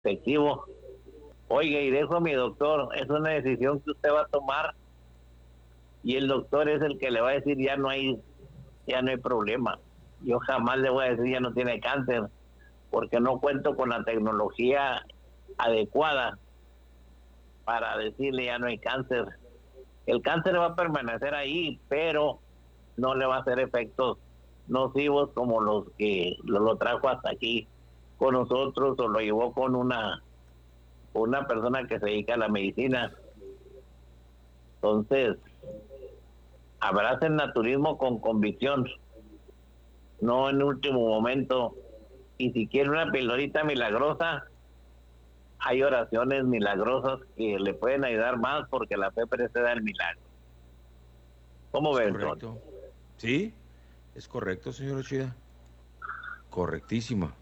efectivo. Oiga, y dejo a mi doctor, es una decisión que usted va a tomar y el doctor es el que le va a decir ya no hay problema. Yo jamás le voy a decir ya no tiene cáncer, porque no cuento con la tecnología adecuada para decirle ya no hay cáncer. El cáncer va a permanecer ahí, pero no le va a hacer efectos nocivos como los que lo trajo hasta aquí con nosotros o lo llevó con una persona que se dedica a la medicina. Entonces, abraza el naturismo con convicción, no en último momento. Y si quiere una pildorita milagrosa, hay oraciones milagrosas que le pueden ayudar más porque la fe precede el milagro. ¿Cómo Es ven, Tony? correcto. Sí, es correcto, señor Ochida. Correctísima.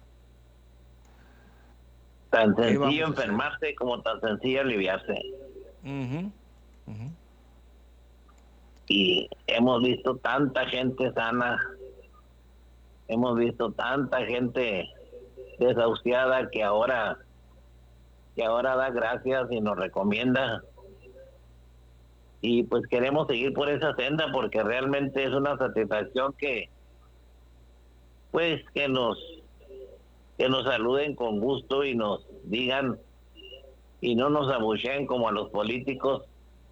Tan ¿Qué sencillo vamos a hacer? enfermarse como tan sencillo aliviarse. Ujú, ujú. Y hemos visto tanta gente sana, hemos visto tanta gente desahuciada que ahora da gracias y nos recomienda. Y pues queremos seguir por esa senda porque realmente es una satisfacción pues que nos saluden con gusto y nos digan y no nos abucheen como a los políticos,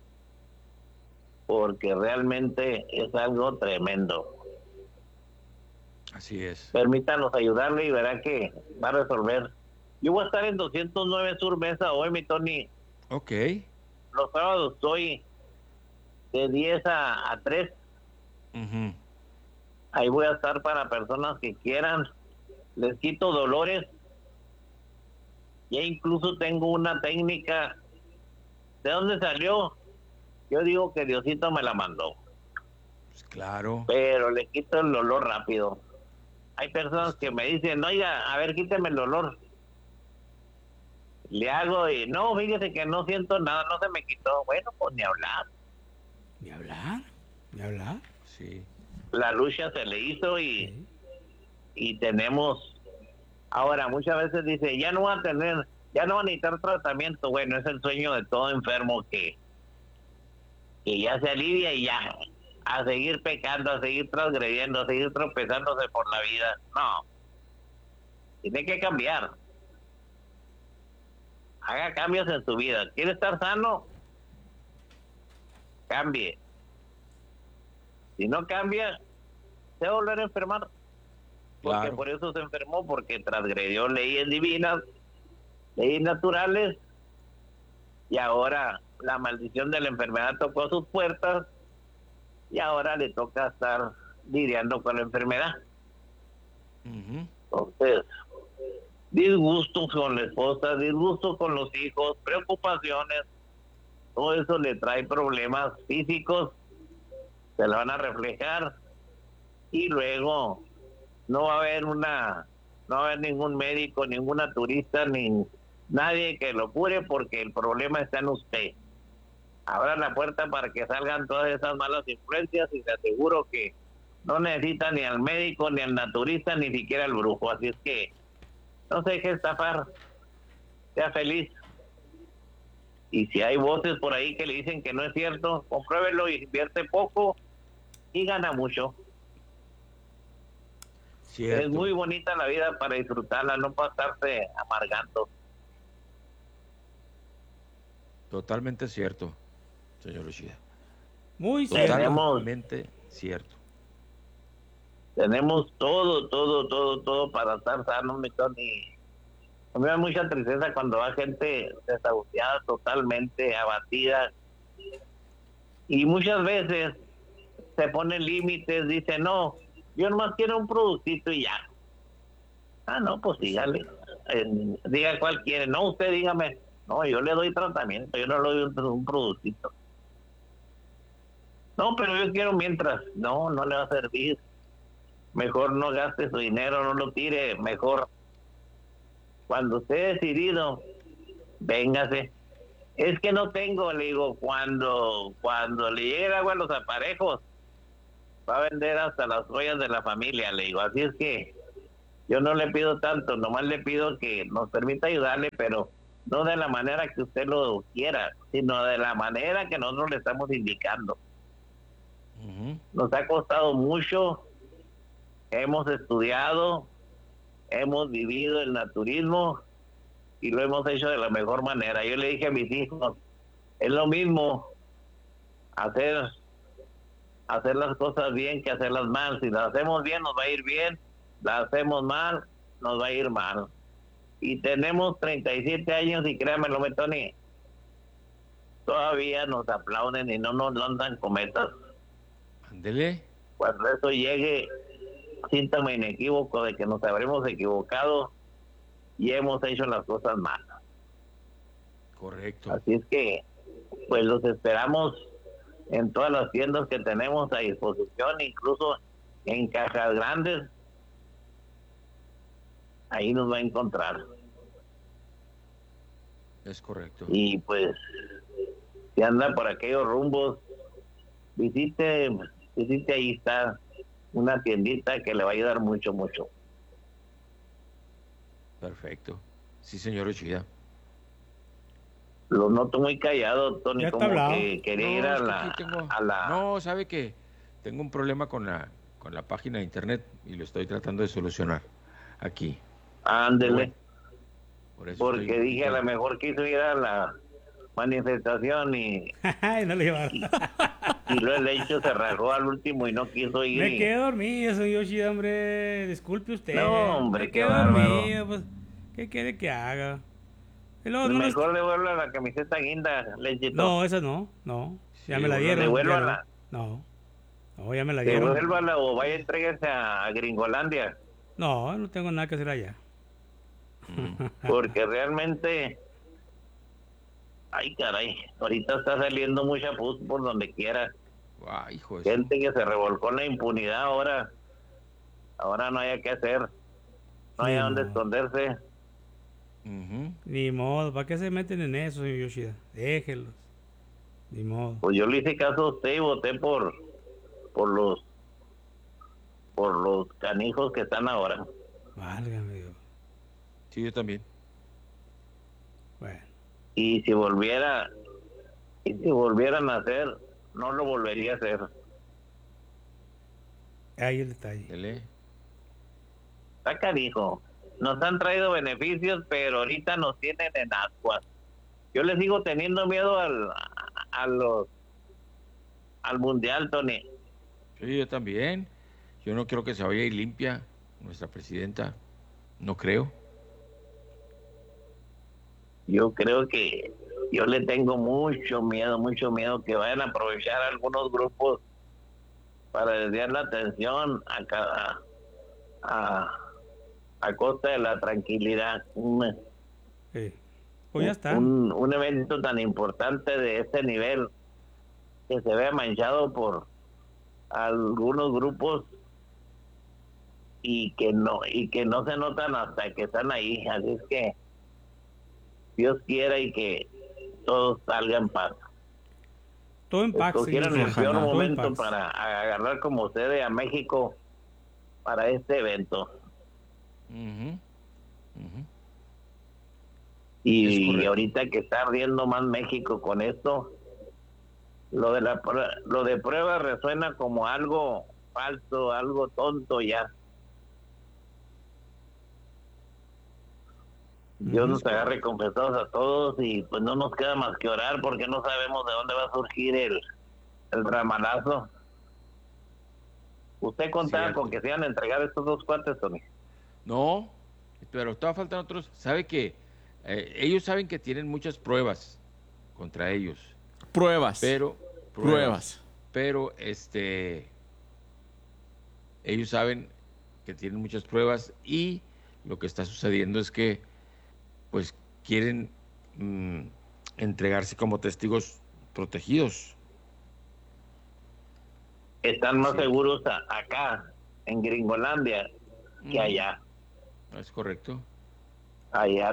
porque realmente es algo tremendo. Así es. Permítanos ayudarle y verá que va a resolver. Yo voy a estar en 209 Sur Mesa hoy, mi Tony. Ok. Los sábados estoy de 10 a 3. Ujú. Ahí voy a estar para personas que quieran. Les quito dolores. Ya incluso tengo una técnica. ¿De dónde salió? Yo digo que Diosito me la mandó. Pues claro. Pero le quito el dolor rápido. Hay personas que Esto. me dicen, oiga, a ver, quíteme el dolor. Le hago y no, fíjese que no siento nada, no se me quitó. Bueno, pues ni hablar. ¿Ni hablar? ¿Ni hablar? Sí. La lucha se le hizo Sí. y tenemos. Ahora, muchas veces dice, ya no va a necesitar tratamiento. Bueno, es el sueño de todo enfermo que ya se alivia y ya, a seguir pecando, a seguir transgrediendo, a seguir tropezándose por la vida. No, tiene que cambiar. Haga cambios en su vida. ¿Quiere estar sano? Cambie. Si no cambia, se va a volver a enfermar. Porque Claro. por eso se enfermó, porque transgredió leyes divinas, leyes naturales, y ahora la maldición de la enfermedad tocó sus puertas y ahora le toca estar lidiando con la enfermedad. Ujú. Entonces, disgustos con la esposa, disgustos con los hijos, preocupaciones, todo eso le trae problemas físicos, se lo van a reflejar y luego no va a haber no va a haber ningún médico, ninguna turista, ni nadie que lo cure porque el problema está en usted. Abra la puerta para que salgan todas esas malas influencias y te aseguro que no necesita ni al médico, ni al naturista, ni siquiera al brujo. Así es que no se deje estafar, sea feliz. Y si hay voces por ahí que le dicen que no es cierto, compruébelo y invierte poco y gana mucho. Es Cierto. muy bonita la vida para disfrutarla, no para estarse amargando. Totalmente cierto, señor Ochida. Muy cierto. Tenemos, Totalmente cierto. tenemos todo para estar sanos, mi Tony. A mí me da mucha tristeza cuando va gente desahuciada, totalmente abatida. Y muchas veces se ponen límites, dice, no, yo nomás quiero un productito y ya. Ah, no, pues Pues sí. dígale. Diga cuál quiere. No, usted dígame. No, yo le doy tratamiento, yo no le doy un productito. No, pero yo quiero mientras. No, no le va a servir. Mejor no gaste su dinero, no lo tire. Mejor, cuando esté decidido, véngase. Es que no tengo, le digo, cuando le llegue el agua a los aparejos, va a vender hasta las joyas de la familia, le digo. Así es que Yo no le pido tanto, nomás le pido que nos permita ayudarle, pero no de la manera que usted lo quiera, sino de la manera que nosotros le estamos indicando. Nos ha costado mucho, hemos estudiado, hemos vivido el naturismo y lo hemos hecho de la mejor manera. Yo le dije a mis hijos, es lo mismo hacer las cosas bien que hacerlas mal. Si las hacemos bien, nos va a ir bien. Las hacemos mal, nos va a ir mal. Y tenemos 37 años y créanmelo, Tony, todavía nos aplauden y no nos lanzan cometas. Ándele. Cuando eso llegue, síntame inequívoco de que nos habremos equivocado y hemos hecho las cosas mal. Correcto. Así es que, pues los esperamos en todas las tiendas que tenemos a disposición, incluso en cajas grandes. Ahí nos va a encontrar. Es correcto. Y pues, si anda por aquellos rumbos, visite, ahí está una tiendita que le va a ayudar mucho, mucho. Perfecto. Sí, señor Uchida. Lo noto muy callado, Tony, Ya como está que quería ir No, a es que la, aquí tengo... a la... No, sabe que tengo un problema con la página de internet y lo estoy tratando de solucionar aquí. Ándele, Por eso porque estoy un dije a lo poquito- mejor quiso ir a la manifestación y Ay, no le llevaron. luego el hecho se rajó al último y no quiso ir. Me quedé dormido, soy Yoshida, hombre. Disculpe usted. No, hombre, Me qué quedé bárbaro. dormido, pues. ¿Qué quiere que haga? Y luego no, Mejor devuelva la camiseta guinda, Lechito. no, esa no, no. Ya Sí, me la bueno, dieron. devuélvala. Ya no, ya me la dieron. Devuélvala o vaya a entregarse a Gringolandia. No, no tengo nada que hacer allá. Porque realmente, ay caray, ahorita está saliendo mucha pus por donde quiera. Ah, hijo de su- Gente que se revolcó en la impunidad ahora no hay qué hacer, no hay Ni a dónde modo. esconderse. Ujú. Ni modo, ¿para qué se meten en eso, señor Yoshida? Déjenlos. Ni modo. Pues yo le hice caso a usted y voté por los canijos que están ahora. Válgame Dios. Sí, yo también. Bueno, Y si volvieran a hacer, no lo volvería a hacer. ahí el detalle. Dele. Está canijo. Nos han traído beneficios, pero ahorita nos tienen en ascuas. Yo les sigo teniendo miedo al mundial, Tony. Sí, yo también. Yo no creo que se vaya a ir limpia nuestra presidenta. No creo. Yo creo que yo le tengo mucho miedo que vayan a aprovechar algunos grupos para desviar la atención a costa de la tranquilidad. Sí. Pues ya está. Un evento tan importante de este nivel que se vea manchado por algunos grupos y que no se notan hasta que están ahí. Así es que Dios quiera y que todo salga en paz. Todo en paz, señor Escogieron el Yoshida. peor Todo en momento paz. para agarrar como sede a México para este evento. Ujú. Ujú. Es Y correcto. ahorita que está ardiendo más México con esto, lo de prueba resuena como algo falso, algo tonto ya. Dios nos agarre confesados a todos y pues no nos queda más que orar porque no sabemos de dónde va a surgir el ramalazo. ¿Usted contaba Cierto. con que se iban a entregar estos dos cuates, Tony? No, pero todavía faltan otros. Sabe que ellos saben que tienen muchas pruebas contra ellos, Pruebas. pero Pruebas. pero ellos saben que tienen muchas pruebas y lo que está sucediendo es que pues quieren entregarse como testigos protegidos. Están más Sí. seguros acá, en Gringolandia, que allá. Es correcto. Allá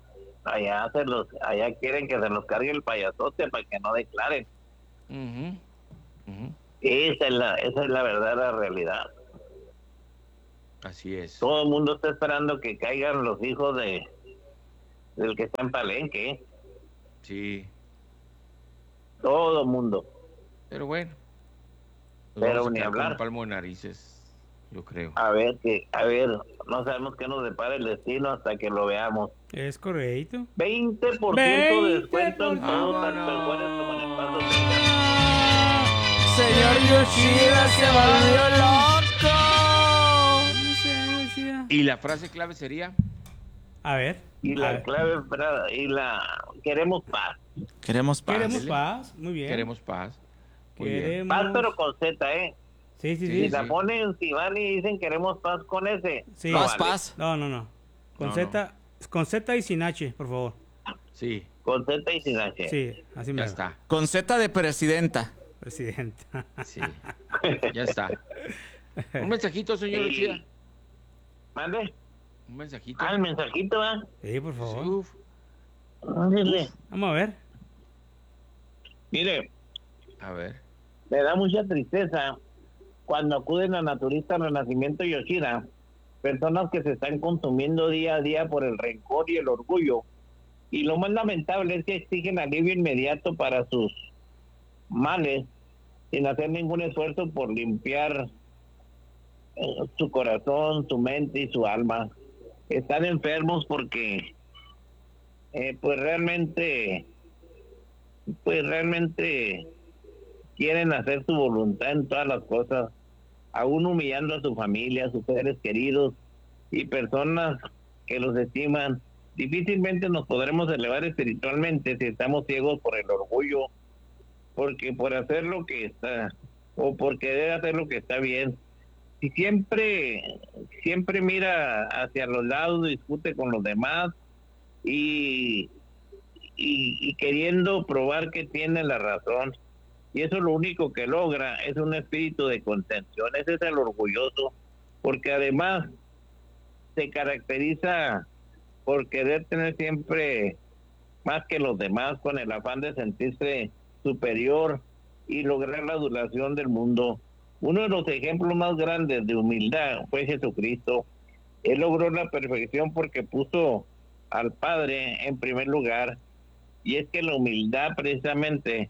quieren que se los cargue el payasote para que no declaren. Ujú, ujú. Esa es la verdadera realidad. Así es. Todo el mundo está esperando que caigan los hijos del que está en Palenque. Sí. Todo el mundo. Pero bueno, nos Pero vamos a ni quedar con un hablar. palmo de narices, yo creo. A ver, no sabemos qué nos depara el destino hasta que lo veamos. Es correcto. 20% de descuento en 20%. todo, tanto en Juárez como en El Paso, Texas. Señor Yoshida se volvió loco. Y la frase clave sería, A ver. Y a la ver. clave, queremos paz. Queremos paz. Queremos Ándele. paz. Muy bien. queremos paz. Muy bien. Queremos. Paz, pero con Z, ¿eh? Sí, sí, Sí, sí. Si la ponen, si van y dicen queremos paz con ese. Sí. no Paz, vale. paz. No, no, no. Con No, Z. Con Z y sin H, por favor. Sí, Con Z y sin H. Sí, así ya me está. Con Z de presidenta. Presidenta. Sí, ya está. Un mensajito, señor Sí. Yoshida. ¿Mande? Un mensajito. El mensajito, ¿ah? Sí, por favor. Uf, Ándele. Vamos a ver. Mire, a ver. me da mucha tristeza cuando acuden a Naturista Renacimiento Yoshida, personas que se están consumiendo día a día por el rencor y el orgullo. Y lo más lamentable es que exigen alivio inmediato para sus males, sin hacer ningún esfuerzo por limpiar su corazón, su mente y su alma. Están enfermos porque pues realmente quieren hacer su voluntad en todas las cosas, aún humillando a su familia, a sus seres queridos y personas que los estiman. Difícilmente nos podremos elevar espiritualmente si estamos ciegos por el orgullo, porque por hacer lo que está, o porque debe hacer lo que está bien. Si siempre mira hacia los lados, discute con los demás y queriendo probar que tiene la razón. Y eso lo único que logra es un espíritu de contención. Ese es el orgulloso, porque además se caracteriza por querer tener siempre más que los demás, con el afán de sentirse superior y lograr la adulación del mundo. Uno de los ejemplos más grandes de humildad fue Jesucristo. Él logró la perfección porque puso al Padre en primer lugar. Y es que la humildad precisamente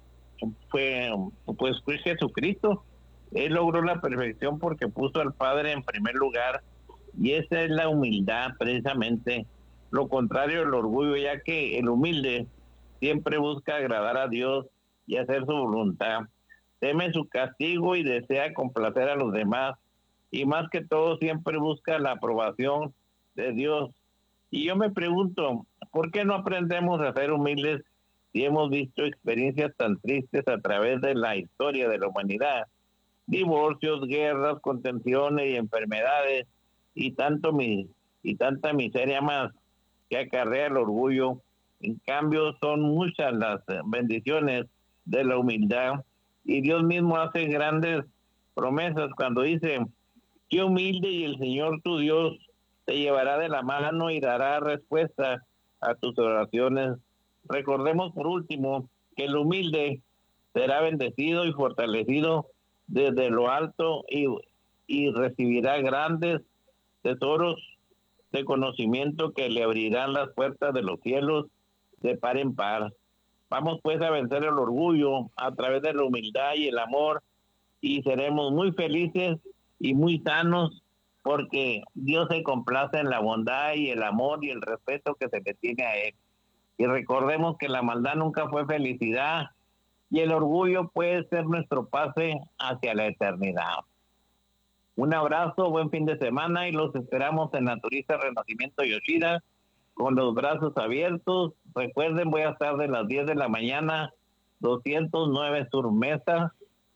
fue Jesucristo. Él logró la perfección porque puso al Padre en primer lugar. Y esa es la humildad precisamente. Lo contrario del orgullo, ya que el humilde siempre busca agradar a Dios y hacer su voluntad. Teme su castigo y desea complacer a los demás. Y más que todo siempre busca la aprobación de Dios. Y yo me pregunto, ¿por qué no aprendemos a ser humildes si hemos visto experiencias tan tristes a través de la historia de la humanidad? Divorcios, guerras, contenciones y enfermedades y tanta miseria más que acarrea el orgullo. En cambio, son muchas las bendiciones de la humildad, y Dios mismo hace grandes promesas cuando dice: qué humilde, y el Señor tu Dios te llevará de la mano y dará respuesta a tus oraciones. Recordemos por último que el humilde será bendecido y fortalecido desde lo alto y recibirá grandes tesoros de conocimiento que le abrirán las puertas de los cielos de par en par. Vamos pues a vencer el orgullo a través de la humildad y el amor, y seremos muy felices y muy sanos, porque Dios se complace en la bondad y el amor y el respeto que se le tiene a Él. Y recordemos que la maldad nunca fue felicidad, y el orgullo puede ser nuestro pase hacia la eternidad. Un abrazo, buen fin de semana, y los esperamos en Naturista Renacimiento Yoshida con los brazos abiertos. Recuerden, voy a estar de las 10 de la mañana, 209 Sur Mesa,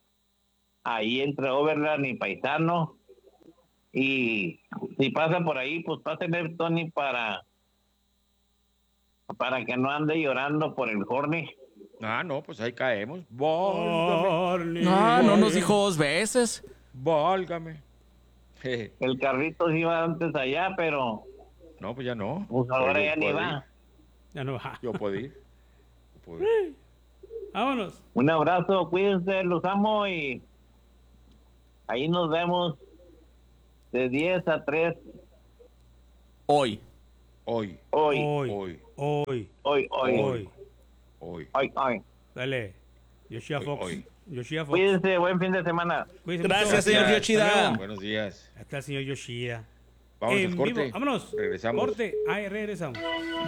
ahí entre Overland y Paisano. Y si pasa por ahí, pues pásenle, Tony, para que no ande llorando por el Horny. Ah, no, pues ahí caemos. Válgame. No nos dijo 2 veces. Válgame. El carrito sí iba antes allá, pero No, pues ya no. pues ahora Pero ya yo ni puedo va. ir. Ya no va. Yo puedo ir. Yo puedo ir. Vámonos. Un abrazo, cuídense, los amo, y ahí nos vemos de 10 a 3. Hoy. Hoy. Hoy. Hoy. Hoy. Hoy. Hoy. Hoy. Hoy. Hoy. Dale. Yoshida Hoy, Fox. hoy. Yoshida Fox. Cuídense, buen fin de semana. Cuídense Gracias, mucho. señor Gracias. Yoshida. Hasta luego. Buenos días. Ahí está el señor Yoshida. Vamos En al corte. vivo. Vámonos. Regresamos. Corte. Ahí regresamos.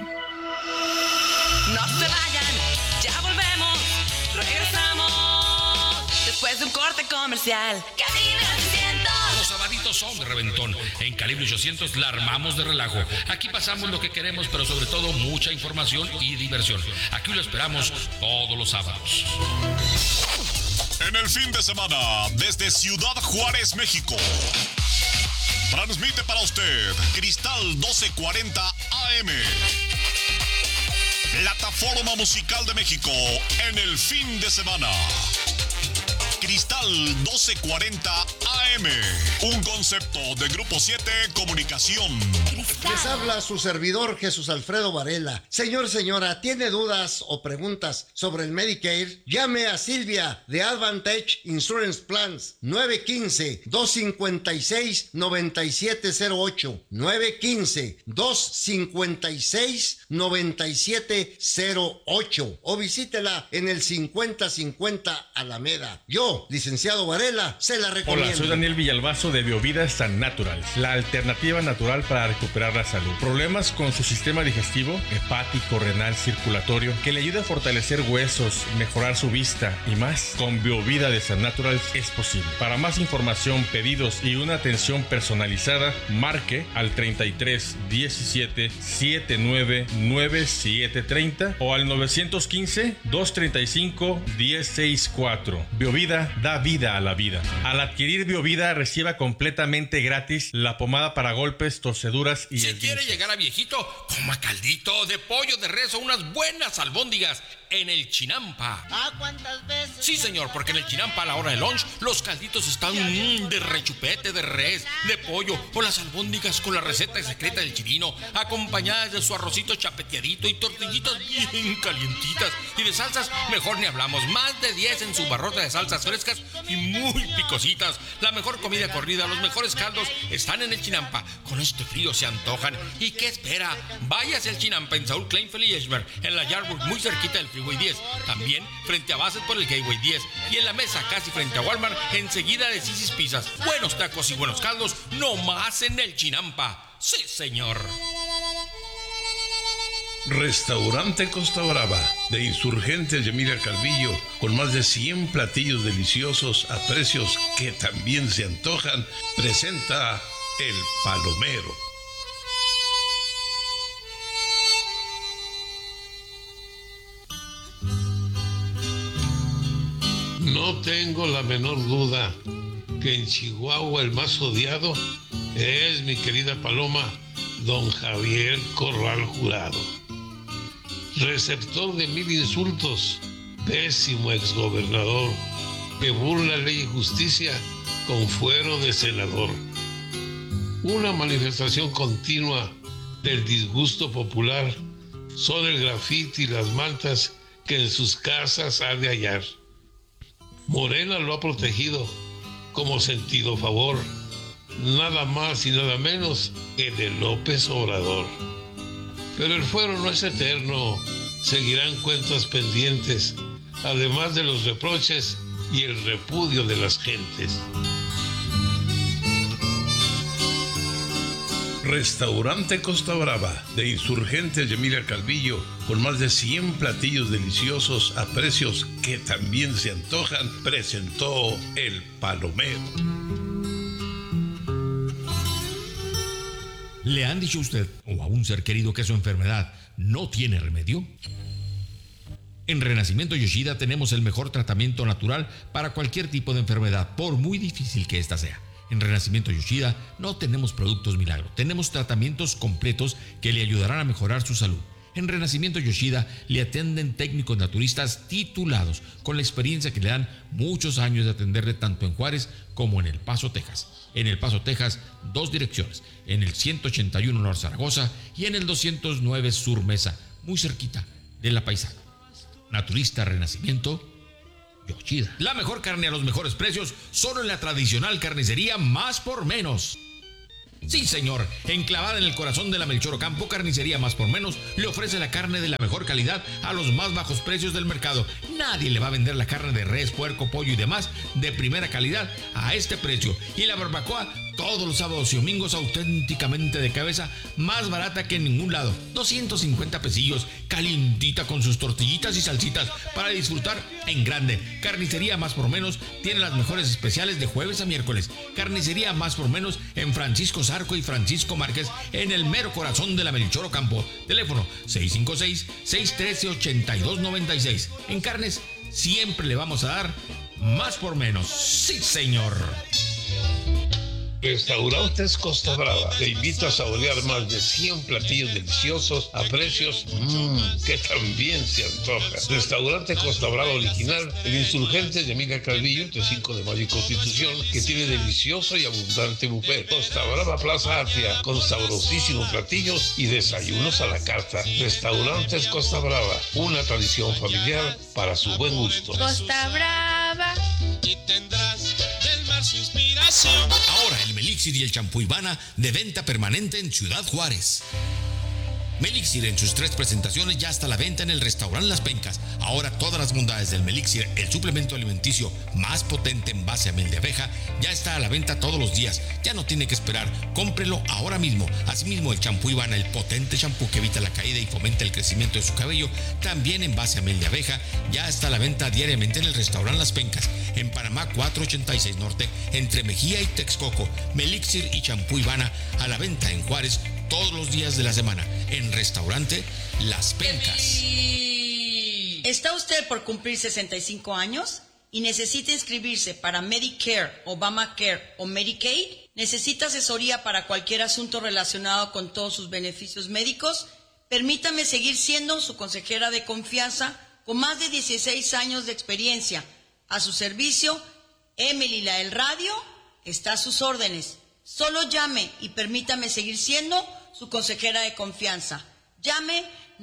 No se vayan, ya volvemos, regresamos después de un corte comercial. Calibre 800. Los sabaditos son de reventón. En Calibre 800 la armamos de relajo. Aquí pasamos lo que queremos, pero sobre todo mucha información y diversión. Aquí lo esperamos todos los sábados. En el fin de semana, desde Ciudad Juárez, México, transmite para usted Cristal 1240 AM, plataforma musical de México en el fin de semana. Cristal 1240 AM, un concepto de Grupo 7 Comunicación. Les habla su servidor Jesús Alfredo Varela. Señor, señora, ¿tiene dudas o preguntas sobre el Medicare? Llame a Silvia de Advantage Insurance Plans 915-256-9708 915-256-9708 o visítela en el 5050 Alameda. Yo, licenciado Varela, se la recomiendo. Hola, soy Daniel Villalbazo de Biovida San Natural, la alternativa natural para recuperar la salud. Problemas con su sistema digestivo, hepático, renal, circulatorio, que le ayude a fortalecer huesos, mejorar su vista y más. Con Biovida de San Natural es posible. Para más información, pedidos y una atención personalizada, marque al 33 17 79 9730 o al 915 235 1064. Biovida da vida a la vida. Al adquirir Biovida, reciba completamente gratis la pomada para golpes, torceduras y Si esguinces. quiere llegar a viejito, coma caldito de pollo de res o unas buenas albóndigas en el Chinampa. ¿Cuántas veces? Sí, señor, porque en el Chinampa a la hora de lunch los calditos están de rechupete, de res, de pollo o las albóndigas con la receta secreta del chilino, acompañadas de su arrocito chapeteadito y tortillitas bien calientitas. Y de salsas, mejor ni hablamos. Más de 10 en su barrota de salsas frescas y muy picositas. La mejor comida corrida, los mejores caldos están en el Chinampa. Con este frío se antojan. ¿Y qué espera? Váyase al Chinampa en Saúl Kleinfeld y Eschberg, en la Yardwood, muy cerquita del Freeway 10. También frente a Bassett por el Gateway 10. Y en la mesa casi frente a Walmart, enseguida de Sisi's Pizzas. Buenos tacos y buenos caldos, no más en el Chinampa. Sí, señor. Restaurante Costa Brava, de Insurgentes de Emilia Calvillo, con más de 100 platillos deliciosos a precios que también se antojan, presenta El Palomero. No tengo la menor duda que en Chihuahua el más odiado es mi querida paloma, don Javier Corral Jurado. Receptor de 1000 insultos, pésimo exgobernador, que burla ley y justicia con fuero de senador. Una manifestación continua del disgusto popular son el grafiti y las mantas que en sus casas ha de hallar. Morena lo ha protegido como sentido favor, nada más y nada menos que de López Obrador. Pero el fuero no es eterno, seguirán cuentas pendientes, además de los reproches y el repudio de las gentes. Restaurante Costa Brava, de Insurgentes de Emilia Calvillo, con más de 100 platillos deliciosos a precios que también se antojan, presentó El Palomero. ¿Le han dicho a usted o a un ser querido que su enfermedad no tiene remedio? En Renacimiento Yoshida tenemos el mejor tratamiento natural para cualquier tipo de enfermedad, por muy difícil que ésta sea. En Renacimiento Yoshida no tenemos productos milagro, tenemos tratamientos completos que le ayudarán a mejorar su salud. En Renacimiento Yoshida le atienden técnicos naturistas titulados con la experiencia que le dan muchos años de atenderle tanto en Juárez como en El Paso, Texas. En El Paso, Texas, 2 direcciones, en el 181 North Zaragoza y en el 209 Sur Mesa, muy cerquita de La Paisana. Naturista Renacimiento Yoshida. La mejor carne a los mejores precios, solo en la tradicional carnicería Más por Menos. Sí, señor, enclavada en el corazón de la Melchor Ocampo, Carnicería Más por Menos le ofrece la carne de la mejor calidad a los más bajos precios del mercado. Nadie le va a vender la carne de res, puerco, pollo y demás de primera calidad a este precio. Y la barbacoa todos los sábados y domingos auténticamente de cabeza, más barata que en ningún lado. 250 pesillos, calientita con sus tortillitas y salsitas para disfrutar en grande. Carnicería Más por Menos tiene las mejores especiales de jueves a miércoles. Carnicería Más por Menos en Francisco Zarco y Francisco Márquez, en el mero corazón de la Melchor Ocampo. Teléfono 656-613-8296. En carnes siempre le vamos a dar más por menos. Sí, señor. Restaurantes Costa Brava te invita a saborear más de 100 platillos deliciosos a precios que también se antoja. Restaurante Costa Brava original, el Insurgente de Emilia Calvillo, entre 5 de Mayo y Constitución, que tiene delicioso y abundante buffet. Costa Brava Plaza Atria, con sabrosísimos platillos y desayunos a la carta. Restaurantes Costa Brava, una tradición familiar para su buen gusto. Costa Brava. Y tendrás del mar su inspiración. Ahora el Melixir y el champú Ivana de venta permanente en Ciudad Juárez. Melixir en sus 3 presentaciones ya está a la venta en el restaurante Las Pencas. Ahora todas las bondades del Melixir, el suplemento alimenticio más potente en base a miel de abeja, ya está a la venta todos los días. Ya no tiene que esperar, cómprelo ahora mismo. Asimismo el champú Ivana, el potente champú que evita la caída y fomenta el crecimiento de su cabello, también en base a miel de abeja, ya está a la venta diariamente en el restaurante Las Pencas, en Panamá 486 Norte, entre Mejía y Texcoco. Melixir y champú Ivana a la venta en Juárez todos los días de la semana, en restaurante Las Pencas. ¿Está usted por cumplir 65 años y necesita inscribirse para Medicare, Obamacare o Medicaid? ¿Necesita asesoría para cualquier asunto relacionado con todos sus beneficios médicos? Permítame seguir siendo su consejera de confianza con más de 16 años de experiencia. A su servicio, Emily la del Radio está a sus órdenes. Solo llame y permítame seguir siendo su consejera de confianza. Llame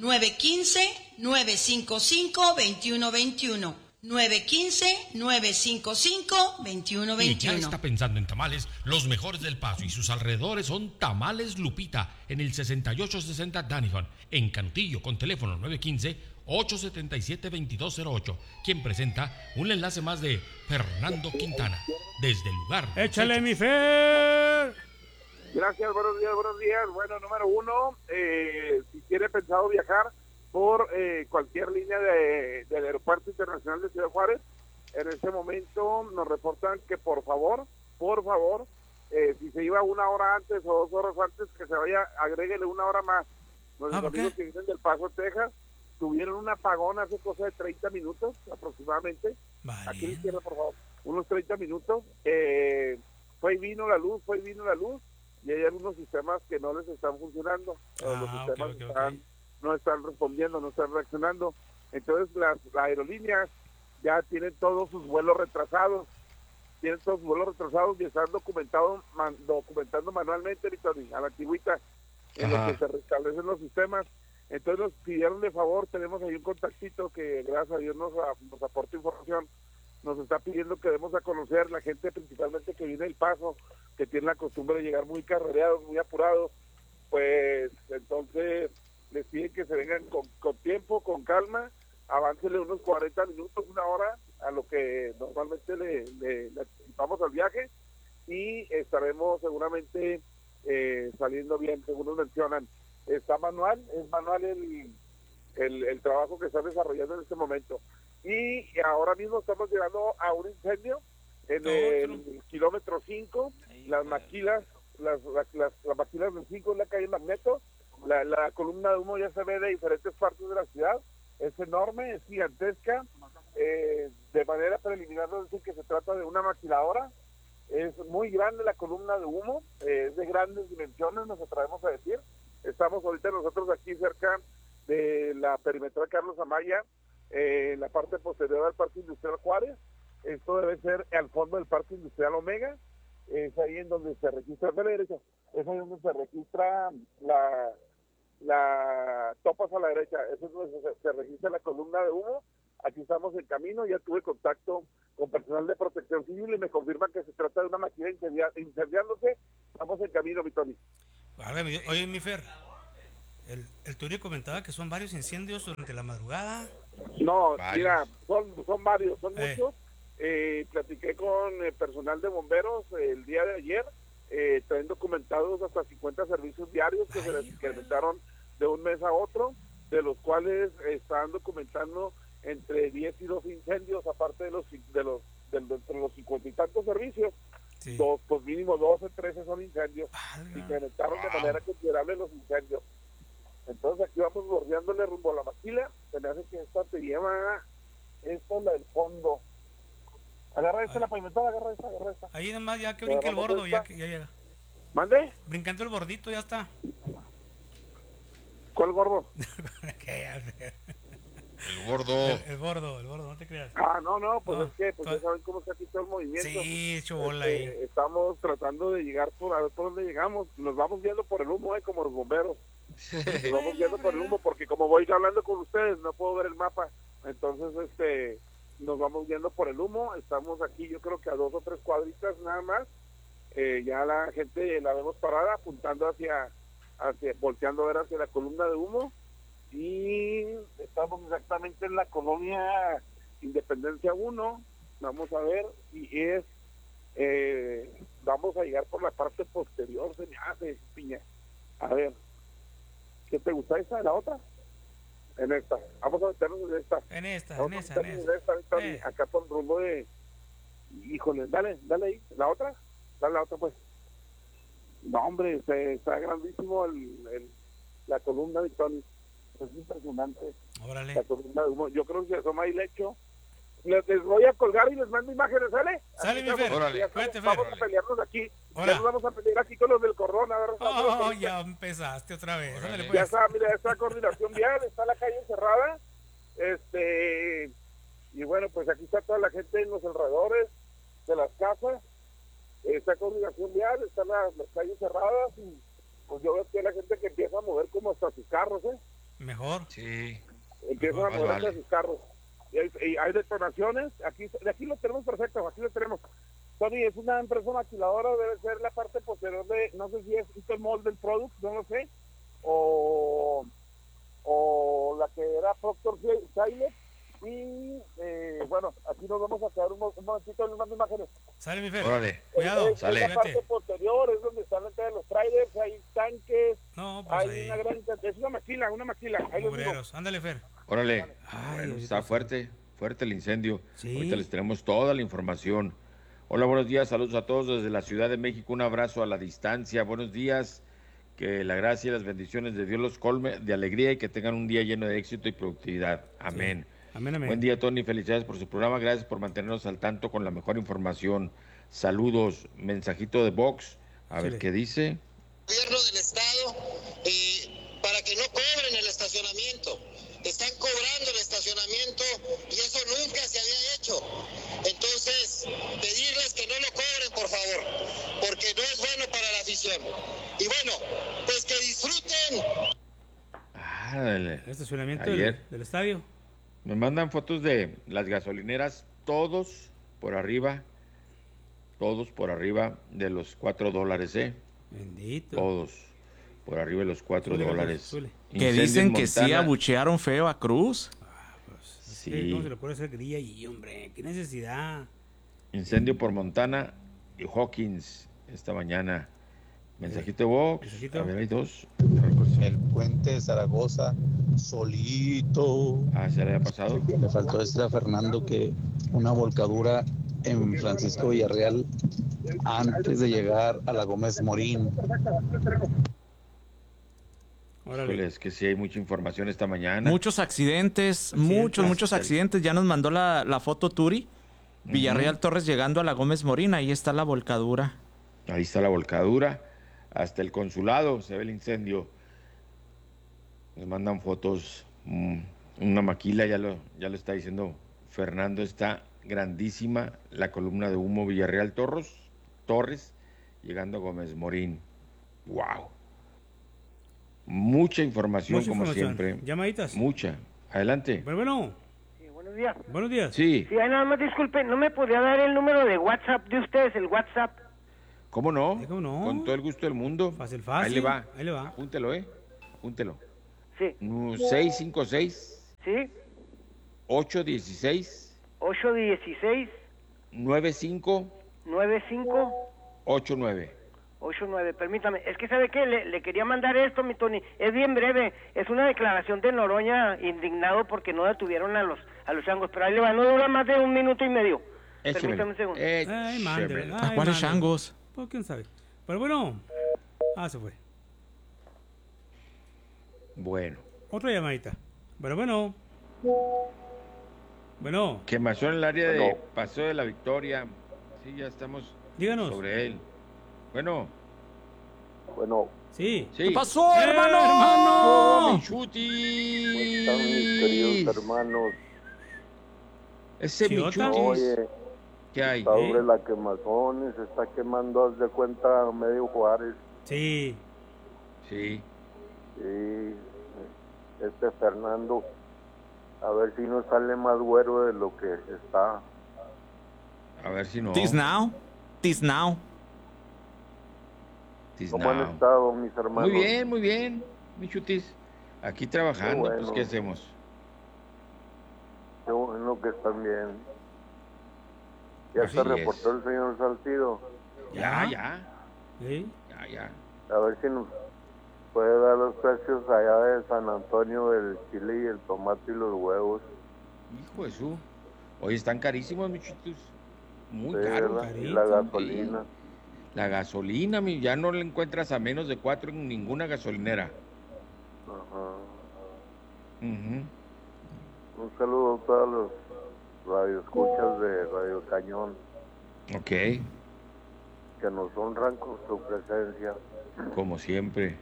915-955-2121. 915-955-2121. Y ya está pensando en tamales, los mejores del Paso y sus alrededores son Tamales Lupita, en el 6860 Danison, en Cantillo, con teléfono 915-877-2208, quien presenta un enlace más de Fernando Quintana, desde el lugar. ¡Échale, mi Fer! Gracias, buenos días. Bueno, número 1, si tiene pensado viajar por cualquier línea del Aeropuerto Internacional de Ciudad Juárez, en este momento nos reportan que por favor, si se iba 1 hora antes o 2 horas antes, que se vaya, agréguele 1 hora más. Nuestros amigos que vienen del Paso, Texas, tuvieron un apagón hace cosa de 30 minutos aproximadamente. Vale. Aquí a la izquierda, por favor, unos 30 minutos. Fue y vino la luz, y hay algunos sistemas que no les están funcionando. Los sistemas no están respondiendo, no están reaccionando. Entonces las aerolíneas ya tienen todos sus vuelos retrasados. Y están documentando manualmente, a la antigüita, en lo que se restablecen los sistemas. Entonces nos pidieron de favor, tenemos ahí un contactito que gracias a Dios nos aporta información, nos está pidiendo que demos a conocer la gente principalmente que viene del Paso, que tiene la costumbre de llegar muy carrereados, muy apurados, pues entonces les piden que se vengan con tiempo, con calma, aváncele unos 40 minutos, 1 hora a lo que normalmente le anticipamos al viaje, y estaremos seguramente saliendo bien, según nos mencionan. Es manual el trabajo que están desarrollando en este momento. Y ahora mismo estamos llegando a un incendio en el kilómetro 5, las maquilas del 5 en la calle Magneto, la columna de humo ya se ve de diferentes partes de la ciudad, es enorme, es gigantesca, de manera preliminar nos dicen que se trata de una maquiladora, es muy grande la columna de humo, es de grandes dimensiones, nos atrevemos a decir. Estamos ahorita nosotros aquí cerca de la perimetral Carlos Amaya, en la parte posterior al Parque Industrial Juárez. Esto debe ser al fondo del Parque Industrial Omega, es ahí en donde se registra, de la derecha, es ahí donde se registra la topas a la derecha, eso es donde se registra la columna de humo. aquí estamos en camino, ya tuve contacto con personal de protección civil y me confirman que se trata de una máquina incendiándose. Estamos en camino, mi Tony. Oye, mi Fer, el Turi comentaba que son varios incendios durante la madrugada. No, mira, son varios, son muchos. Platiqué con personal de bomberos el día de ayer, traen documentados hasta 50 servicios diarios que se les incrementaron de un mes a otro, de los cuales están documentando entre 10 y 12 incendios, aparte de los 50 y tantos servicios. Sí. Pues mínimo 12, 13 son incendios. Se incrementaron de manera considerable los incendios. Entonces aquí vamos bordeándole rumbo a la maquila. Se me hace que esta te lleva, esta es la del fondo. Agarra esta, la pavimentada, agarra esta. Ahí nomás, ya que brinque el bordo, ya llega. ¿Mande? Brincando el bordito, ya está. ¿Cuál gordo? El gordo. El gordo, no te creas. No, pues no, es que ya saben cómo se ha quitado el movimiento. Sí, hecho bola ahí. Estamos tratando de llegar a ver por dónde llegamos. Nos vamos viendo por el humo, como los bomberos. Nos vamos viendo por el humo, porque como voy hablando con ustedes, no puedo ver el mapa. Entonces, nos vamos viendo por el humo. Estamos aquí, yo creo que a 2 o 3 cuadritas nada más. Ya la gente la vemos parada, apuntando volteando a ver hacia la columna de humo. Y estamos exactamente en la colonia Independencia 1. Vamos a ver, y vamos a llegar por la parte posterior, se me hace, Piña. A ver, ¿qué te gusta esa de la otra? En esta, vamos a meternos en esta. En esta. Acá por el rumbo de... Híjole, dale ahí, la otra pues. No, hombre, está grandísimo la columna de Tony. Es impresionante. Órale. La columna de humo. Yo creo que asoma ahí el hecho. Les voy a colgar y les mando imágenes, ¿sale? Sale, mi Fer. Órale. Vamos a pelearnos aquí. Ya nos vamos a pelear aquí con los del cordón. A ver, ya empezaste otra vez. Órale, pues. Ya está, mira, está coordinación vial, está la calle cerrada. Y bueno, pues aquí está toda la gente en los alrededores de las casas. Está coordinación vial, están las calles cerradas. Y pues yo veo que la gente que empieza a mover como hasta sus carros, Mejor. Sí. Empiezan a mover hasta sus carros. Y hay detonaciones. De aquí lo tenemos perfecto, aquí lo tenemos. Tony, es una empresa maquiladora, debe ser la parte posterior de, no sé si es el molde del product, no lo sé, o la que era Proctor Silent. Y bueno, aquí nos vamos a quedar un momentito en unas imágenes. Sale, mi Fer. Órale. Cuidado. Sale. La parte posterior es donde están entre los trailers, hay tanques, hay ahí. una gran... Es una maquila. Ahí los digo. Ándale, Fer. Órale. Bueno, está fuerte el incendio. Sí. Ahorita les tenemos toda la información. Hola, buenos días, saludos a todos desde la Ciudad de México, un abrazo a la distancia. Buenos días, que la gracia y las bendiciones de Dios los colme de alegría y que tengan un día lleno de éxito y productividad. Amén. Sí. Amén. Buen día, Tony, felicidades por su programa, gracias por mantenernos al tanto con la mejor información. Saludos, mensajito de Vox, a ver qué dice. Gobierno del estado para que no cobren el estacionamiento. Están cobrando el estacionamiento y eso nunca se había hecho. Entonces, pedirles que no lo cobren, por favor, porque no es bueno para la afición. Y bueno, pues que disfruten. El estacionamiento del estadio. Me mandan fotos de las gasolineras, todos por arriba de los $4, Bendito. Todos por arriba de los $4. Que dicen que sí abuchearon feo a Cruz. Sí. ¿Cómo se le puede hacer grilla ahí, hombre? ¿Qué necesidad? Incendio por Montana y Hawkins esta mañana. Mensajito de Vox. A ver, hay dos. El puente de Zaragoza solito. ¿Se le ha pasado? Le faltó decir a Fernando que una volcadura en Francisco Villarreal antes de llegar a la Gómez Morín. Es que sí hay mucha información esta mañana. Muchos accidentes, muchos accidentes. Ya nos mandó la foto Turi. Villarreal Torres llegando a la Gómez Morín, ahí está la volcadura. Ahí está la volcadura. Hasta el consulado se ve el incendio. Nos mandan fotos. Una maquila, ya lo está diciendo Fernando, está grandísima la columna de humo. Villarreal Torres, llegando a Gómez Morín. ¡Wow! Mucha información como siempre. Llamaditas. Mucha. Adelante. Bueno. Sí, buenos buenos días. Buenos días. Sí. Sí, nada más disculpe, ¿no me podría dar el número de WhatsApp de ustedes, el WhatsApp? ¿Cómo no? ¿Cómo no? Con todo el gusto del mundo. Fácil. Ahí le va. Ahí le va. Apúntelo, Apúntelo. Sí. 656. Sí. 816. 816. 95. 89. 89, permítame. Es que, ¿sabe qué? Le quería mandar esto, mi Tony. Es bien breve. Es una declaración de Noroña indignado porque no detuvieron a los changos. Pero ahí le va. No dura más de 1 minuto y medio. Permítame un segundo. Ay, mándele. ¿A cuáles changos? Pues quién sabe. Pero bueno. Se fue. Bueno. Otra llamadita. Pero bueno. Bueno. Quemazón en el área de Paso de la Victoria. Sí, ya estamos sobre él. Bueno. Sí. ¿Qué pasó, hermano? Michutis. ¿Cómo están mis queridos hermanos? Ese Michutis. Oye, ¿qué hay? está sobre la quemazón y se está quemando, haz de cuenta, medio Juárez. Sí. Sí. Sí. Fernando, a ver si no sale más güero de lo que está. A ver si no. This now. ¿Cómo han estado, mis hermanos? Muy bien, Michutis. Aquí trabajando, bueno. pues, ¿qué hacemos? Qué bueno que están bien. ¿Ya Así se reportó es. el señor Salcido? Ya. ¿Sí? Ya. A ver si nos puede dar los precios allá de San Antonio del chile y el tomate y los huevos. Hijo de su. Oye, están carísimos, Michutis. Muy Sí, caros. ¿verdad? Y la gasolina. Sí. La gasolina, ya no la encuentras a menos de 4 en ninguna gasolinera. Ajá. Uh-huh. Un saludo a todos los radioescuchas de Radio Cañón. Ok. Que nos honran con su presencia. Como siempre.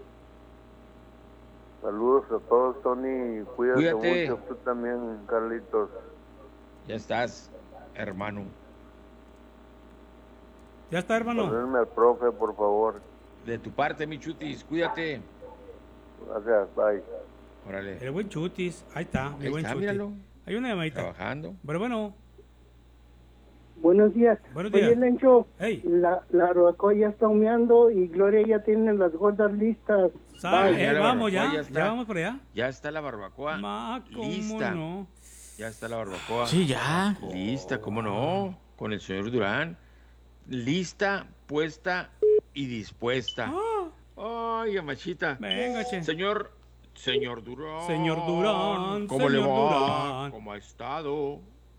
Saludos a todos, Tony. Cuídate mucho, tú también, Carlitos. Ya estás, hermano. Ya está, hermano. Ponedme al profe, por favor. De tu parte, Michutis, cuídate. Gracias, bye. Órale. El buen Chutis. Ahí está, el buen Chutis. Míralo. Hay una llamadita. Trabajando. Pero bueno. Buenos días. Buenos días. Oye, Lencho, hey. la barbacoa ya está humeando y Gloria ya tiene las gordas listas. Vamos ya vamos por allá. Ya está la barbacoa lista. No? Ya está la barbacoa. Sí, ya. Lista, ¿cómo no? Con el señor Durán. Lista, puesta y dispuesta. Ay, amachita. Venga, che. Señor Durán. Señor Durán. ¿Cómo le va? Durán. ¿Cómo ha estado?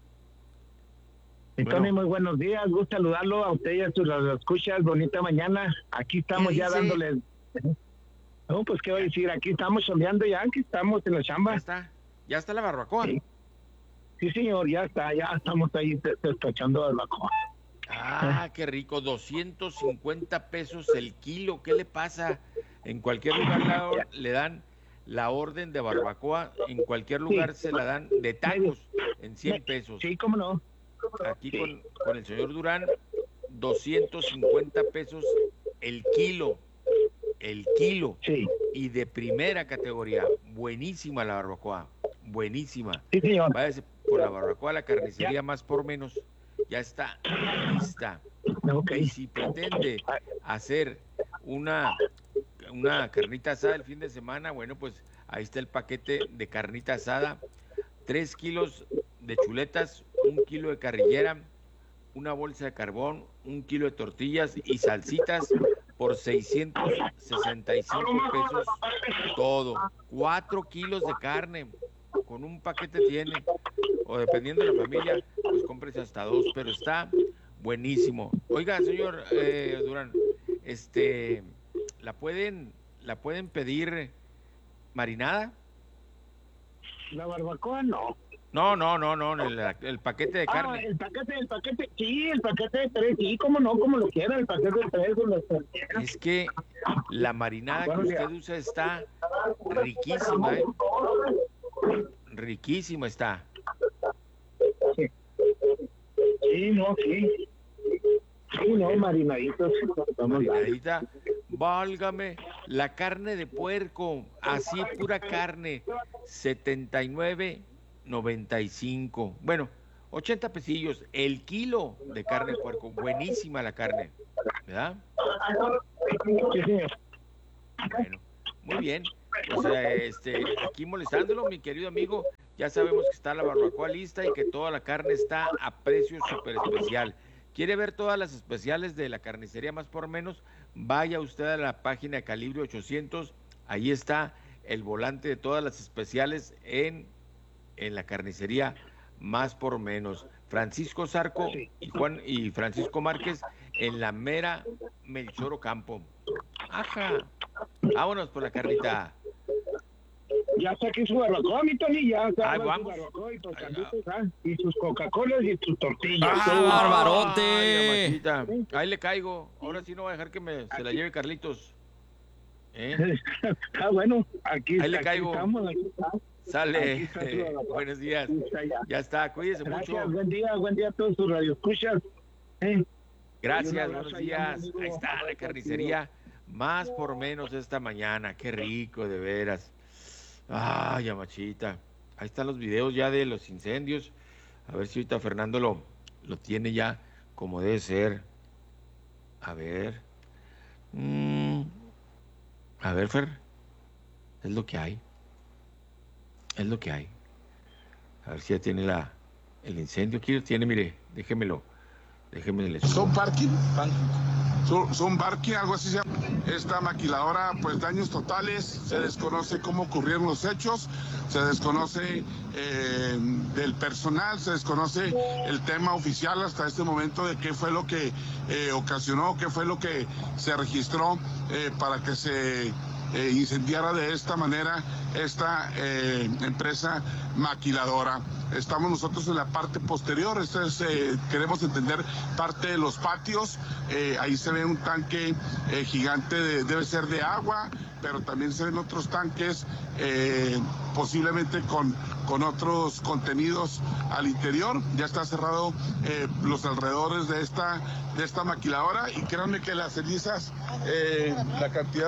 Tony, muy buenos días, gusto saludarlo a usted y a sus escuchas, bonita mañana, aquí estamos ya dándoles, no, pues qué voy a decir, aquí estamos chambeando ya, aquí estamos en la chamba. Ya está la barbacoa. Sí, señor, ya estamos ahí despachando barbacoa. Ah, qué rico, 250 pesos el kilo, ¿qué le pasa? En cualquier lugar le dan la orden de barbacoa, en cualquier lugar se la dan de tacos en 100 pesos. Sí, cómo no. Aquí con el señor Durán, 250 pesos el kilo. Sí. Y de primera categoría. Buenísima la barbacoa. Buenísima. Sí, señor. Váyase por la barbacoa, la carnicería más por menos. Ya está lista. Okay. Y si pretende hacer una carnita asada el fin de semana, bueno, pues ahí está el paquete de carnita asada. 3 kilos de chuletas, 1 kilo de carrillera, una bolsa de carbón, 1 kilo de tortillas y salsitas por 665 pesos todo. 4 kilos de carne, con un paquete tiene, o dependiendo de la familia, pues cómprese hasta 2, pero está buenísimo. Oiga, señor Durán, ¿la pueden pedir marinada? La barbacoa no. No, el paquete de carne. El paquete, sí, el paquete de 3, sí, cómo no, como lo quiera, el paquete de 3 con las tortillas. Es que la marinada que usted usa está riquísima, Riquísima está. Sí, marinaditos. Marinadita, válgame, la carne de puerco, así pura carne, 79 95. Bueno, 80 pesillos el kilo de carne de puerco. Buenísima la carne, ¿verdad? Bueno, muy bien. Pues aquí molestándolo, mi querido amigo. Ya sabemos que está la barbacoa lista y que toda la carne está a precio súper especial. ¿Quiere ver todas las especiales de la carnicería Más por Menos? Vaya usted a la página de Calibre 800. Ahí está el volante de todas las especiales en la carnicería Más por Menos. Francisco Zarco y Francisco Márquez en la mera Melchor Ocampo. Ajá. Vámonos por la carnita. Ya está aquí su barbacoa, mi Tony, ya está Ahí su vamos. barbacoa y sus carnitas, y sus Coca-Colas y sus tortillas. ¡Barbarote! Ay, mamachita. Ahí le caigo. Ahora sí no voy a dejar que se la lleve Carlitos. Bueno, aquí ahí le caigo. Estamos, aquí estamos. Sale. Buenos días. Ya está, cuídese Gracias, mucho. Buen día a todos sus radioescuchas. Gracias, buenos días. Ahí está la carnicería Más por Menos esta mañana. Qué rico, de veras. Ay, amachita. Ahí están los videos ya de los incendios. A ver si ahorita Fernando lo tiene ya como debe ser. A ver. A ver, Fer. Es lo que hay. Es lo que hay. A ver si ya tiene el incendio. Aquí lo tiene, mire. Déjeme Son parking, son parking, algo así se llama. Esta maquiladora, pues daños totales, se desconoce cómo ocurrieron los hechos, se desconoce del personal, se desconoce el tema oficial hasta este momento de qué fue lo que ocasionó, qué fue lo que se registró para que se incendiara de esta manera esta empresa maquiladora. Estamos nosotros en la parte posterior, queremos entender parte de los patios, ahí se ve un tanque gigante, debe ser de agua, pero también se ven otros tanques posiblemente con otros contenidos al interior. Ya está cerrado los alrededores de esta maquiladora y créanme que las cenizas, la gran cantidad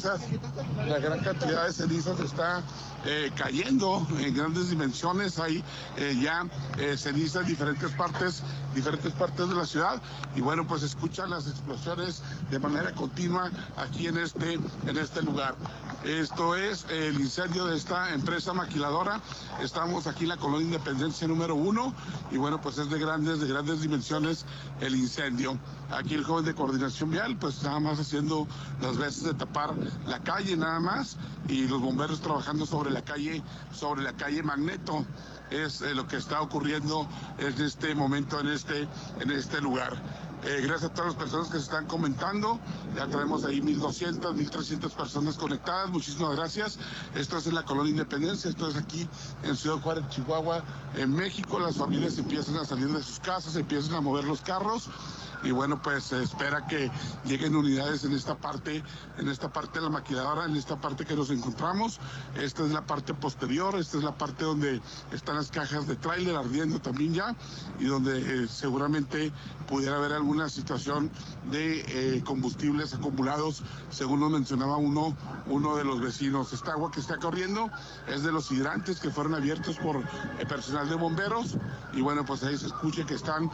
de cenizas está cayendo en grandes dimensiones. Hay ya cenizas en diferentes partes de la ciudad y bueno, pues escuchan las explosiones de manera continua aquí en este lugar. Esto es el incendio de esta empresa maquiladora. Estamos aquí en la Colonia Independencia número 1 y bueno, pues es de grandes dimensiones el incendio. Aquí el joven de coordinación vial, pues nada más haciendo las veces de tapar la calle nada más y los bomberos trabajando sobre la calle Magneto. Es lo que está ocurriendo en este momento en este lugar. Gracias a todas las personas que se están comentando. Ya tenemos ahí 1,200, 1,300 personas conectadas. Muchísimas gracias. Esto es en la Colonia Independencia. Esto es aquí en Ciudad Juárez, Chihuahua, en México. Las familias empiezan a salir de sus casas, empiezan a mover los carros. Y bueno, pues se espera que lleguen unidades en esta parte de la maquiladora, en esta parte que nos encontramos. Esta es la parte posterior, esta es la parte donde están las cajas de tráiler ardiendo también ya y donde seguramente pudiera haber alguna situación de combustibles acumulados, según nos mencionaba uno de los vecinos. Esta agua que está corriendo es de los hidrantes que fueron abiertos por el personal de bomberos y bueno, pues ahí se escucha que están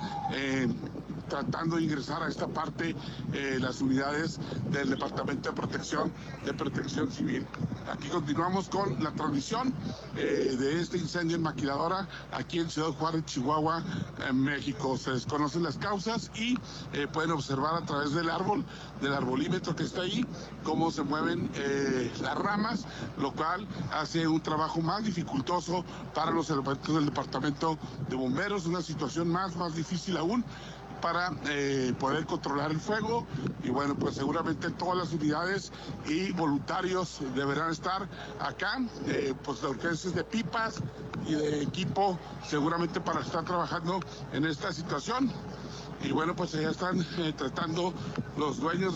tratando de ingresar a esta parte las unidades del Departamento de Protección Civil. Aquí continuamos con la transmisión de este incendio en maquiladora aquí en Ciudad Juárez, Chihuahua, en México. Se desconocen las causas y pueden observar a través del arbolímetro que está ahí, cómo se mueven las ramas, lo cual hace un trabajo más dificultoso para los elementos del Departamento de Bomberos, una situación más difícil aún para poder controlar el fuego y bueno, pues seguramente todas las unidades y voluntarios deberán estar acá, pues de orquestas de pipas y de equipo seguramente para estar trabajando en esta situación. Y bueno, pues ya están tratando los dueños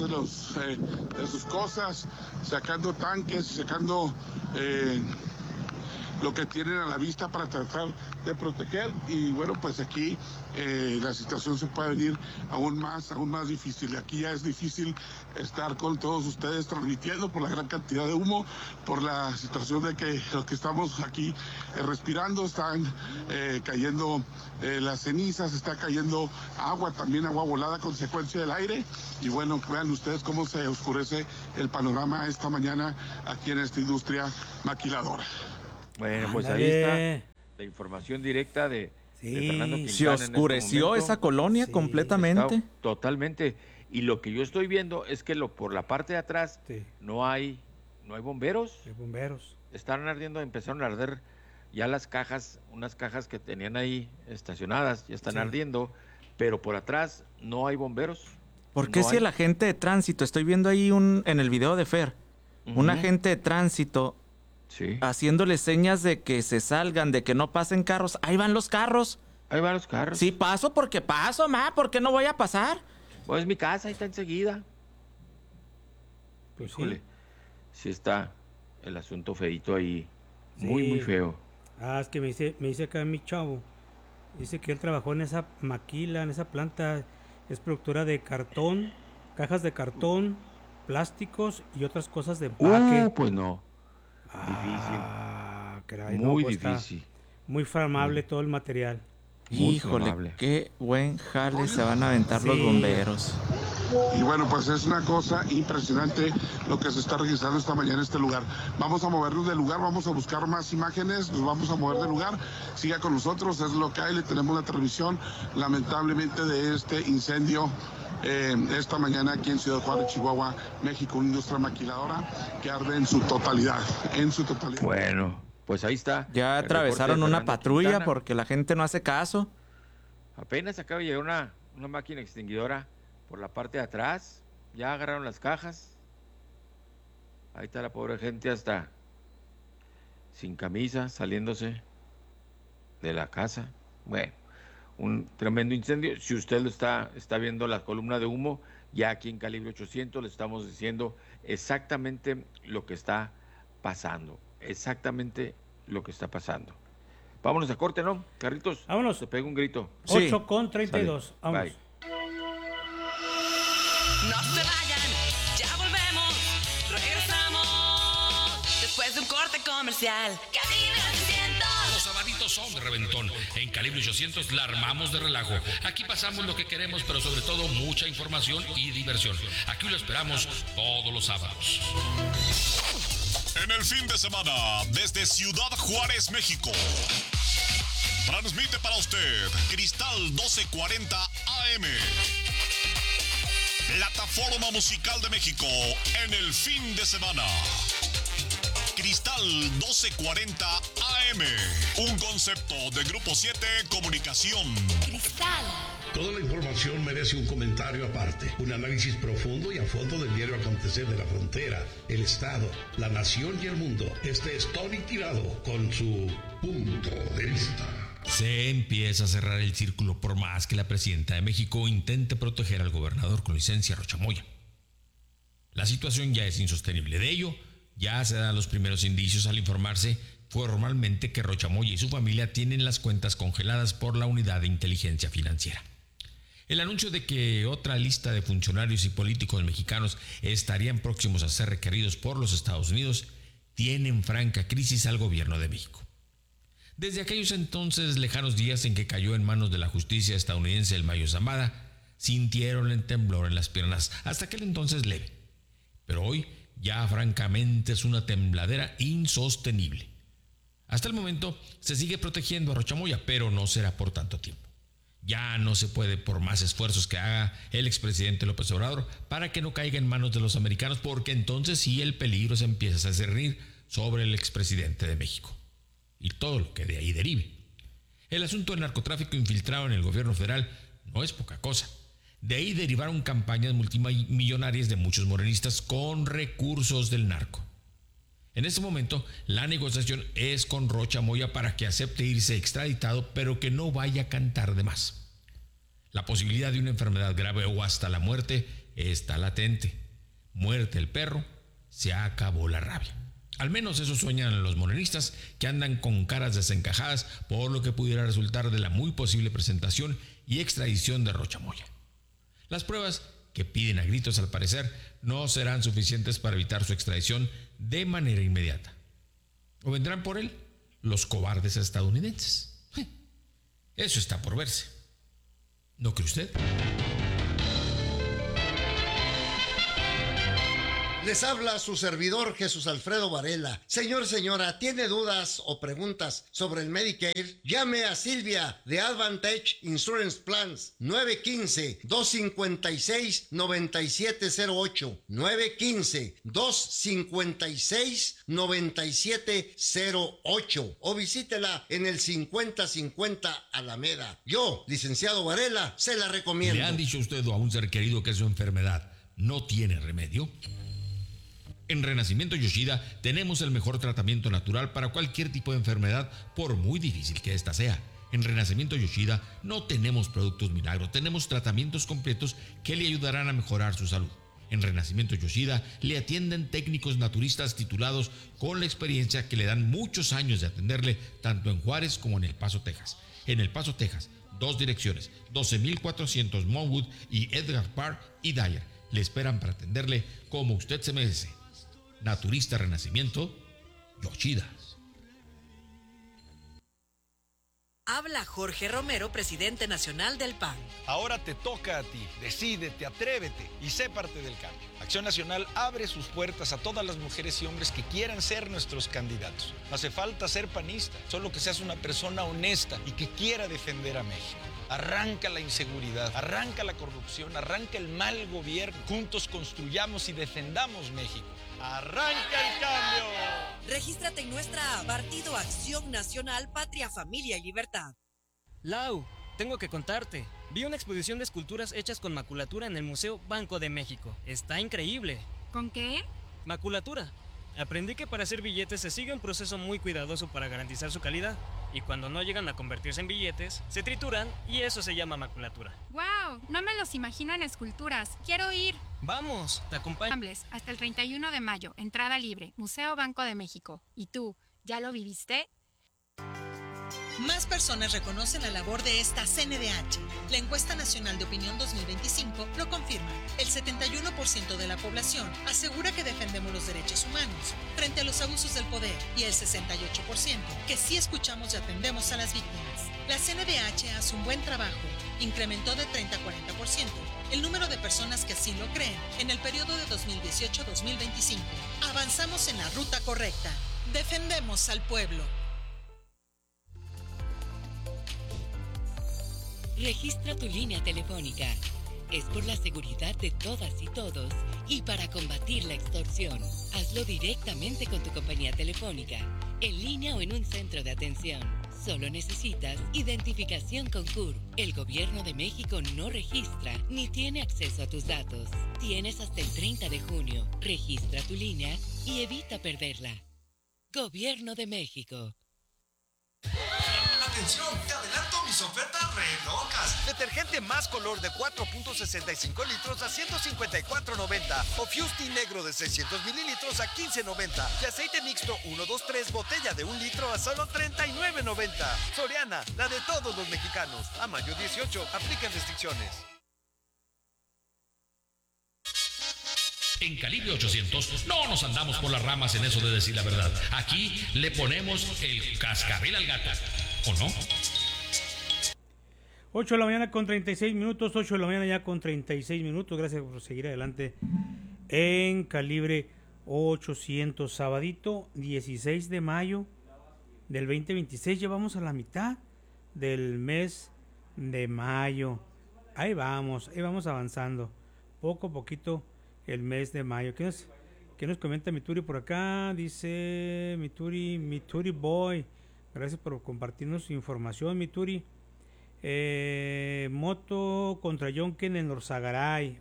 de sus cosas, sacando tanques, sacando lo que tienen a la vista para tratar de proteger. Y bueno, pues aquí la situación se puede venir aún más difícil. Aquí ya es difícil estar con todos ustedes transmitiendo por la gran cantidad de humo, por la situación de que lo que estamos aquí respirando, están cayendo las cenizas, está cayendo agua, también agua volada, consecuencia del aire. Y bueno, vean ustedes cómo se oscurece el panorama esta mañana aquí en esta industria maquiladora. Bueno, pues ahí está la información directa de Fernando Quintana. Se oscureció esa colonia completamente. Está totalmente. Y lo que yo estoy viendo es que por la parte de atrás no hay bomberos. Hay bomberos. Están ardiendo, empezaron a arder ya las cajas, unas cajas que tenían ahí estacionadas, ya están ardiendo, pero por atrás no hay bomberos. ¿Por qué si el agente de tránsito, estoy viendo ahí en el video de Fer, un agente de tránsito haciéndole señas de que se salgan, de que no pasen carros? Ahí van los carros. Ahí van los carros. Sí, paso porque paso, ¿por qué no voy a pasar? Pues mi casa ahí está enseguida. Pues híjole, sí está el asunto feito ahí, muy feo. Es que me dice acá mi chavo, dice que él trabajó en esa maquila, en esa planta, es productora de cartón, cajas de cartón, plásticos y otras cosas de empaque. Pues no. Caray, muy pues difícil. Muy flamable todo el material. Híjole, qué buen jale se van a aventar los bomberos. Y bueno, pues es una cosa impresionante lo que se está registrando esta mañana en este lugar. Vamos a movernos del lugar, vamos a buscar más imágenes, nos vamos a mover del lugar. Siga con nosotros, es lo que hay, le tenemos la transmisión lamentablemente de este incendio esta mañana aquí en Ciudad Juárez, Chihuahua, México, una industria maquiladora que arde en su totalidad, Bueno, pues ahí está. Ya atravesaron una patrulla Quintana, porque la gente no hace caso. Apenas acaba de llegar una máquina extinguidora por la parte de atrás, ya agarraron las cajas. Ahí está la pobre gente hasta sin camisa, saliéndose de la casa. Bueno, un tremendo incendio. Si usted lo está viendo la columna de humo, ya aquí en Calibre 800 le estamos diciendo exactamente lo que está pasando. Exactamente lo que está pasando. Vámonos a corte, ¿no? Carritos, vámonos. Se pega un grito. 8:32. Vámonos. Bye. No se vayan, ya volvemos, regresamos después de un corte comercial. Calibre 800. Los sabaditos son de reventón. En Calibre 800 la armamos de relajo. Aquí pasamos lo que queremos, pero sobre todo mucha información y diversión. Aquí lo esperamos todos los sábados. En el fin de semana, desde Ciudad Juárez, México, transmite para usted Cristal 1240 AM. Plataforma Musical de México en el fin de semana. Cristal 1240 AM. Un concepto de Grupo 7 Comunicación. Cristal. Toda la información merece un comentario aparte, un análisis profundo y a fondo del diario acontecer de la frontera, el estado, la nación y el mundo. Este es Tony Tirado con su punto de vista. Se empieza a cerrar el círculo por más que la presidenta de México intente proteger al gobernador con licencia Rocha Moya. La situación ya es insostenible. De ello, ya se dan los primeros indicios al informarse formalmente que Rocha Moya y su familia tienen las cuentas congeladas por la Unidad de Inteligencia Financiera. El anuncio de que otra lista de funcionarios y políticos mexicanos estarían próximos a ser requeridos por los Estados Unidos tiene en franca crisis al gobierno de México. Desde aquellos entonces lejanos días en que cayó en manos de la justicia estadounidense el Mayo Zambada, sintieron el temblor en las piernas, hasta aquel entonces leve. Pero hoy ya francamente es una tembladera insostenible. Hasta el momento se sigue protegiendo a Rocha Moya, pero no será por tanto tiempo. Ya no se puede, por más esfuerzos que haga el expresidente López Obrador, para que no caiga en manos de los americanos, porque entonces sí el peligro se empieza a cernir sobre el expresidente de México y todo lo que de ahí derive. El asunto del narcotráfico infiltrado en el gobierno federal no es poca cosa. De ahí derivaron campañas multimillonarias de muchos morenistas con recursos del narco. En este momento, la negociación es con Rocha Moya para que acepte irse extraditado, pero que no vaya a cantar de más. La posibilidad de una enfermedad grave o hasta la muerte está latente. Muerte el perro, se acabó la rabia. Al menos eso sueñan los morenistas, que andan con caras desencajadas por lo que pudiera resultar de la muy posible presentación y extradición de Rocha Moya. Las pruebas que piden a gritos, al parecer, no serán suficientes para evitar su extradición de manera inmediata. ¿O vendrán por él los cobardes estadounidenses? Eso está por verse. ¿No cree usted? Les habla su servidor Jesús Alfredo Varela. Señor, señora, ¿tiene dudas o preguntas sobre el Medicare? Llame a Silvia de Advantage Insurance Plans 915-256-9708 915-256-9708 o visítela en el 5050 Alameda. Yo, licenciado Varela, se la recomiendo. ¿Le han dicho usted a un ser querido que su enfermedad no tiene remedio? En Renacimiento Yoshida tenemos el mejor tratamiento natural para cualquier tipo de enfermedad, por muy difícil que ésta sea. En Renacimiento Yoshida no tenemos productos milagro, tenemos tratamientos completos que le ayudarán a mejorar su salud. En Renacimiento Yoshida le atienden técnicos naturistas titulados con la experiencia que le dan muchos años de atenderle tanto en Juárez como en El Paso, Texas. En El Paso, Texas, 2 direcciones, 12,400 Monwood y Edgar Park y Dyer. Le esperan para atenderle como usted se merece. Naturista Renacimiento Yoshida. Habla Jorge Romero, presidente nacional del PAN. Ahora te toca a ti. Decídete, atrévete y sé parte del cambio. Acción Nacional abre sus puertas a todas las mujeres y hombres que quieran ser nuestros candidatos. No hace falta ser panista, solo que seas una persona honesta y que quiera defender a México. Arranca la inseguridad, arranca la corrupción, arranca el mal gobierno. Juntos construyamos y defendamos México. ¡Arranca el cambio! Regístrate en nuestra app Partido Acción Nacional, Patria, Familia y Libertad. Lau, tengo que contarte. Vi una exposición de esculturas hechas con maculatura en el Museo Banco de México. Está increíble. ¿Con qué? Maculatura. Aprendí que para hacer billetes se sigue un proceso muy cuidadoso para garantizar su calidad. Y cuando no llegan a convertirse en billetes, se trituran y eso se llama maculatura. ¡Wow! No me los imagino en esculturas. ¡Quiero ir! ¡Vamos! Te acompaño. Hasta el 31 de mayo. Entrada libre. Museo Banco de México. ¿Y tú? ¿Ya lo viviste? Más personas reconocen la labor de esta CNDH. La encuesta nacional de opinión 2025 lo confirma. El 71% de la población asegura que defendemos los derechos humanos frente a los abusos del poder y el 68% que sí escuchamos y atendemos a las víctimas. La CNDH hace un buen trabajo. Incrementó de 30 a 40% el número de personas que así lo creen en el periodo de 2018-2025. Avanzamos en la ruta correcta. Defendemos al pueblo. Registra tu línea telefónica. Es por la seguridad de todas y todos y para combatir la extorsión. Hazlo directamente con tu compañía telefónica, en línea o en un centro de atención. Solo necesitas identificación con CURP. El Gobierno de México no registra ni tiene acceso a tus datos. Tienes hasta el 30 de junio. Registra tu línea y evita perderla. Gobierno de México. ¡Atención! ¡Te adelanto mis ofertas re locas! Detergente más color de 4.65 litros a $154.90. O Fusti negro de 600 mililitros a $15.90. Y aceite mixto 123 botella de 1 litro a solo $39.90. Soriana, la de todos los mexicanos. A mayo 18, aplican restricciones. En Calibre 800 no nos andamos por las ramas en eso de decir la verdad. Aquí le ponemos el cascabel al gato. ¿O no? 8 de la mañana con 36 minutos, 8 de la mañana ya con 36 minutos. Gracias por seguir adelante en Calibre 800. Sabadito 16 de mayo del 2026. Llevamos a la mitad del mes de mayo. Ahí vamos avanzando. Poco a poquito el mes de mayo. ¿Qué nos comenta Mituri por acá? Dice Mituri Boy. Gracias por compartirnos su información, Mituri. Moto contra Yonken en Orzagaray.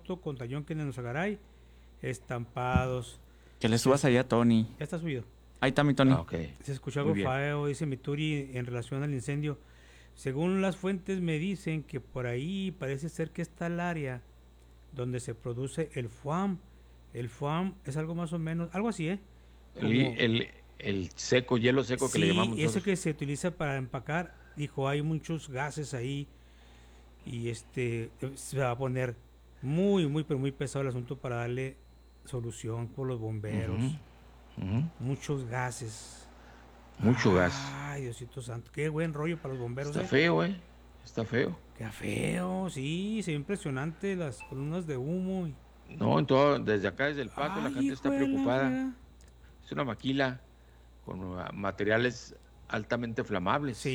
Estampados. Que le subas allá, Tony. Ya está subido. Ahí está mi Tony. Okay. Se escuchó algo feo, dice Mituri, en relación al incendio. Según las fuentes me dicen que por ahí parece ser que está el área donde se produce el FUAM. El FUAM es algo más o menos, algo así, El seco, hielo seco que le llamamos ese nosotros. que se utiliza para empacar. Dijo, hay muchos gases ahí y se va a poner muy, muy, pero muy pesado el asunto para darle solución por los bomberos. Muchos gases. Mucho gas. Ay, Diosito santo, qué buen rollo para los bomberos. Está feo, está feo. Qué feo, sí, se ve impresionante las columnas de humo. No, desde acá, desde el Paco, la gente está preocupada. Es una maquila con materiales altamente flamables. Sí.